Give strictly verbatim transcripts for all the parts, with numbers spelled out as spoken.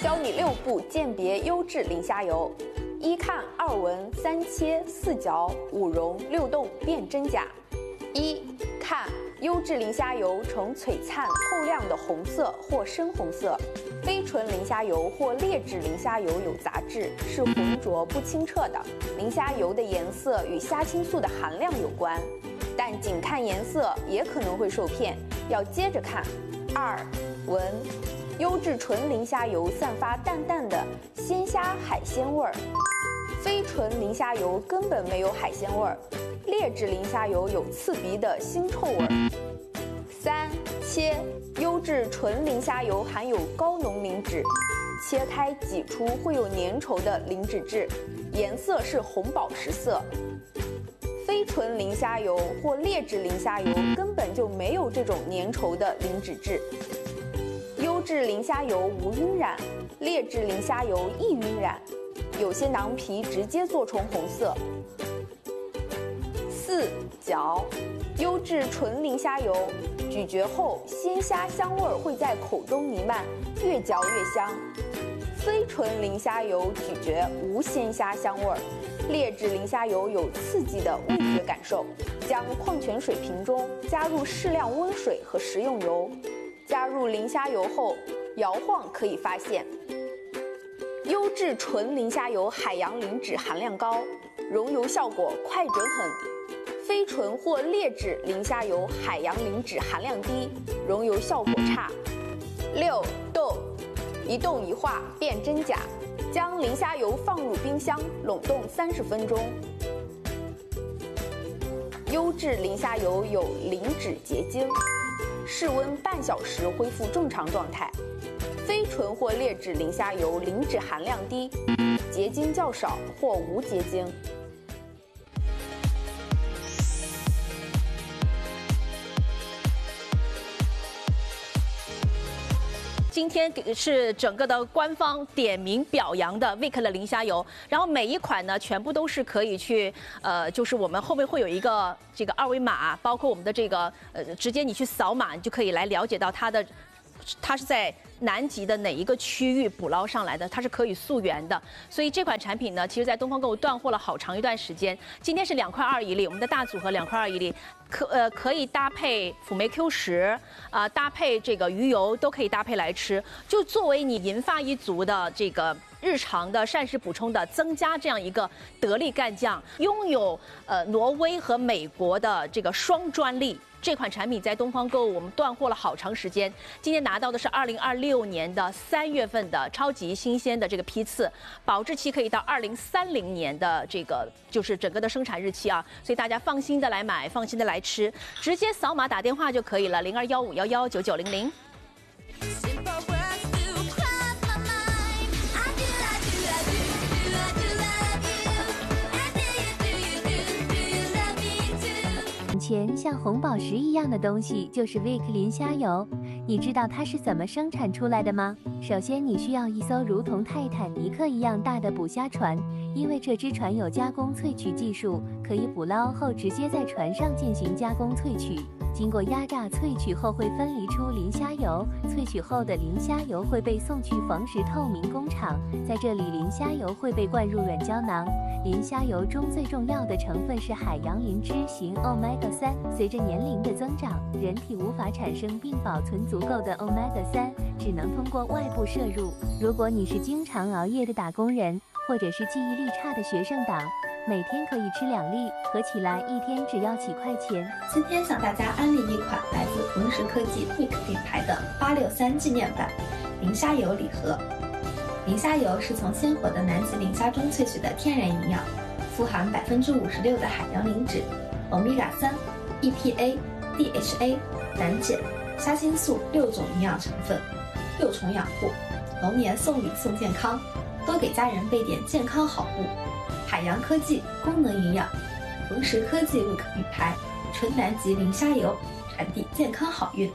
教你六步鉴别优质磷虾油：一看二闻三切四嚼五溶六冻辨真假。一看优质磷虾油呈璀璨透亮的红色或深红色，非纯磷虾油或劣质磷虾油有杂质，是浑浊不清澈的。磷虾油的颜色与虾青素的含量有关，但仅看颜色也可能会受骗，要接着看。二闻优质纯磷虾油散发淡淡的鲜虾海鲜味儿，非纯磷虾油根本没有海鲜味儿，劣质磷虾油有刺鼻的腥臭味儿。三切优质纯磷虾油含有高浓磷脂，切开挤出会有粘稠的磷脂质，颜色是红宝石色。非纯磷虾油或劣质磷虾油根本就没有这种粘稠的磷脂质。优质磷虾油无晕染，劣质磷虾油易晕染，有些囊皮直接做成红色。四嚼，优质纯磷虾油咀嚼后鲜虾香味会在口中弥漫，越嚼越香。非纯磷虾油咀嚼无鲜虾香味儿，劣质磷虾油有刺激的味觉感受。将矿泉水瓶中加入适量温水和食用油，加入磷虾油后摇晃可以发现。优质纯磷虾油海洋磷脂含量高，溶油效果快准狠；非纯或劣质磷虾油海洋磷脂含量低，溶油效果差。六冻，一冻一化辨真假。将磷虾油放入冰箱冷冻三十分钟。优质磷虾油有磷脂结晶，室温半小时恢复正常状态。非纯或劣质磷虾油磷脂含量低，结晶较少或无结晶。 今天是整个的官方点名表扬的 Vic 的磷虾油，然后每一款呢，全部都是可以去，呃，就是我们后面会有一个这个二维码，包括我们的这个，呃，直接你去扫码，你就可以来了解到它的，它是在南极的哪一个区域捕捞上来的，它是可以溯源的。所以这款产品呢，其实在东方购物断货了好长一段时间。今天是两块二一粒，我们的大组合两块二一粒。可呃可以搭配辅酶 Q 十啊、呃，搭配这个鱼油都可以搭配来吃，就作为你银发一族的这个日常的膳食补充的增加这样一个得力干将，拥有呃挪威和美国的这个双专利。这款产品在东方购物我们断货了好长时间，今天拿到的是二零二六年的三月份的超级新鲜的这个批次，保质期可以到二零三零年的这个就是整个的生产日期啊，所以大家放心的来买，放心的来吃，直接扫码打电话就可以了，零二幺五幺幺九九零零。 前像红宝石一样的东西就是 Vic 磷虾油，你知道它是怎么生产出来的吗？首先，你需要一艘如同泰坦尼克一样大的捕虾船，因为这只船有加工萃取技术，可以捕捞后直接在船上进行加工萃取。经过压榨萃取后会分离出磷虾油，萃取后的磷虾油会被送去缝蚀透明工厂，在这里磷虾油会被灌入软胶囊。磷虾油中最重要的成分是海洋磷脂型 Omega 三，随着年龄的增长，人体无法产生并保存足够的 Omega 三，只能通过外部摄入。如果你是经常熬夜的打工人，或者是记忆力差的学生党，每天可以吃两粒，合起来一天只要几块钱。 今天向大家安利一款来自恒实科技 Vic 品牌的八六三纪念版磷虾油礼盒。磷虾油是从鲜活的南极磷虾中萃取的天然营养，富含百分之五十六的海洋磷脂、欧米伽三、E P A、D H A、胆碱、虾青素六种营养成分，六重养护，龙年送礼送健康，多给家人备点健康好物。海洋科技，功能营养，恒实科技 Vic 品牌，纯南极磷虾油，传递健康好运。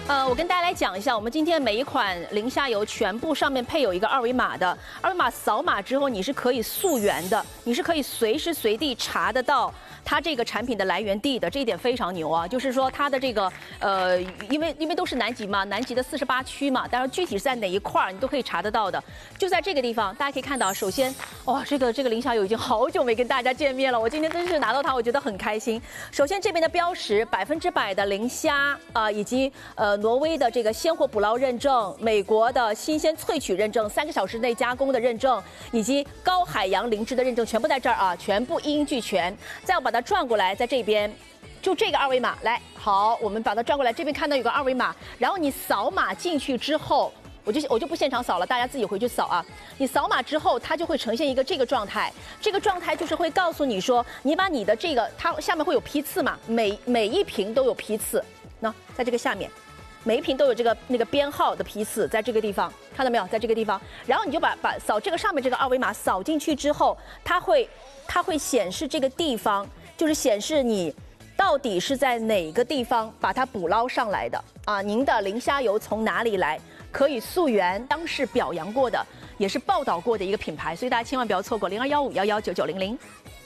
呃，我跟大家来讲一下，我们今天每一款零虾油全部上面配有一个二维码的，二维码扫码之后你是可以溯源的，你是可以随时随地查得到它这个产品的来源地的，这一点非常牛啊！就是说它的这个呃，因为因为都是南极嘛，南极的四十八区嘛，但是具体是在哪一块儿你都可以查得到的。就在这个地方，大家可以看到，首先哇，这个这个零虾油已经好久没跟大家见面了，我今天真是拿到它，我觉得很开心。首先这边的标识，百分之百的零虾啊、呃，以及呃挪威的这个鲜活捕捞认证，美国的新鲜萃取认证，三个小时内加工的认证，以及高海洋灵芝的认证，全部在这儿啊，全部一应俱全。再我把它转过来，在这边，就这个二维码来，好，我们把它转过来，这边看到有个二维码，然后你扫码进去之后，我就我就不现场扫了，大家自己回去扫啊。你扫码之后，它就会呈现一个这个状态，这个状态就是会告诉你说，你把你的这个，它下面会有批次嘛，每每一瓶都有批次，那在这个下面。每一瓶都有这个那个编号的批次，在这个地方看到没有？在这个地方，然后你就把把扫这个上面这个二维码扫进去之后，它会它会显示这个地方，就是显示你到底是在哪个地方把它捕捞上来的啊？您的零虾油从哪里来？可以溯源，央视表扬过的，也是报道过的一个品牌，所以大家千万不要错过零二幺五幺幺九九零零。